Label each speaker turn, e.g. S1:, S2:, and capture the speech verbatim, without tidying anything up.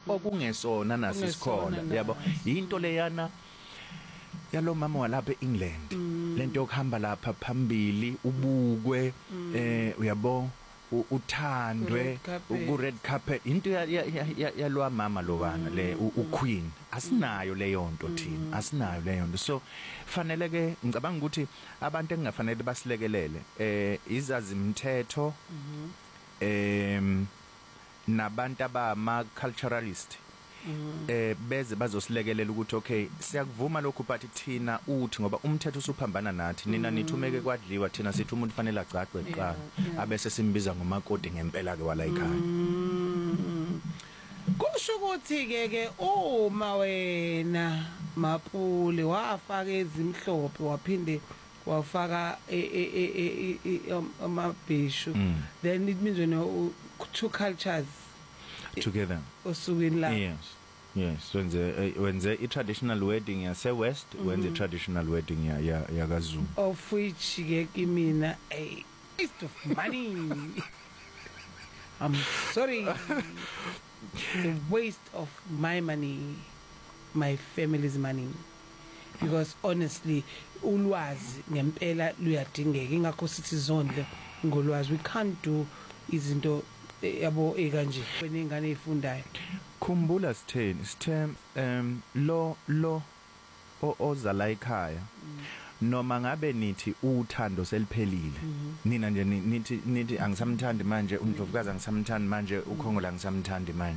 S1: okungesona nasisikhona yabo into leyana yalo mama walapha eEngland lento yokuhamba lapha phambili ubukwe eh uyabo uthandwe ku red carpet into yalwa mama lowana le uQueen asinayo leyo nto thina asinayo leyo nto so fanele ke ngicabanga ukuthi abantu engafanele basilekelele eh izazimthetho em nabantu abama culturalist eh beze bazosilekelela ukuthi okay siyakuvuma lokhu but thina uthi ngoba umthetho usuphambana nathi nina nithumeke kwadliwa thina sithi umuntu fanele agcaqwe eqala abese simbiza ngomakoti ngempela ke wala ekhaya
S2: kusho ukuthi ke ke uma wena Mapule wafaka ezimhlophe waphinde wafaka amabhishu then it means when two cultures
S1: together
S2: osukwini la
S1: yes yes wenze wenze i traditional wedding yase west wenze traditional wedding ya ya kaZulu
S2: of which ke kimina a waste of money I'm sorry the waste of my money my family's money because honestly ulwazi ngempela luyadingeka ingakho sithi zondle ngolwazi we can't do izinto yabo ekanje weningane ezifundayo
S1: khumbula sitheni sithe um lo lo ozala ekhaya noma ngabe nithi uthando seliphelile nina nje nithi nithi angisamthandi manje uNdlovukazi angisamthandi manje uKhongola angisamthandi manje